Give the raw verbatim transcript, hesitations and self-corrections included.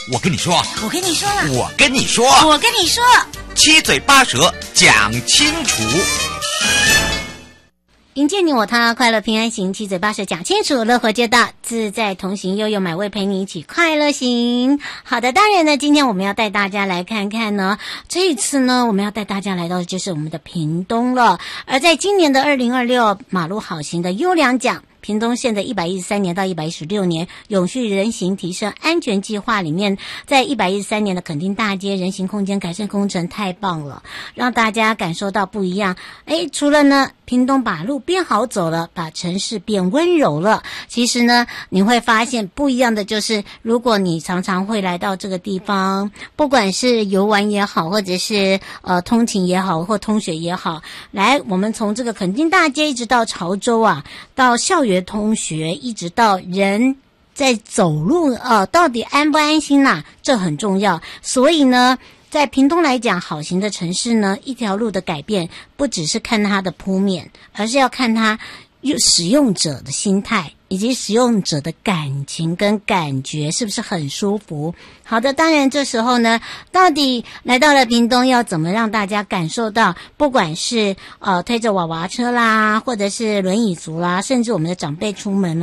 我跟你说， 我跟你说了， 我跟你说， 我跟你说， 七嘴八舌讲清楚。 迎接你我他，快乐平安行，七嘴八舌讲清楚，乐活街道自在同行，悠悠美味陪你一起快乐行。好的，当然呢，今天我们要带大家来看看呢，这一次呢，我们要带大家来到的就是我们的屏东了。而在今年的二零二六马路好行的优良奖，屏东县的一百一十三年到一百一十六年永续人行提升安全计划里面，在一百一十三年的垦丁大街人行空间改善工程太棒了，让大家感受到不一样。诶，除了呢屏东把路变好走了，把城市变温柔了，其实呢你会发现不一样的就是，如果你常常会来到这个地方，不管是游玩也好，或者是呃通勤也好，或通学也好，来我们从这个垦丁大街一直到潮州啊，到校园通学，一直到人在走路呃，到底安不安心呐、啊？这很重要。所以呢，在屏东来讲，好行的城市呢，一条路的改变不只是看它的铺面，而是要看它使用者的心态，以及使用者的感情跟感觉是不是很舒服。好的，当然这时候呢，到底来到了屏东要怎么让大家感受到，不管是呃推着娃娃车啦，或者是轮椅族啦，甚至我们的长辈出门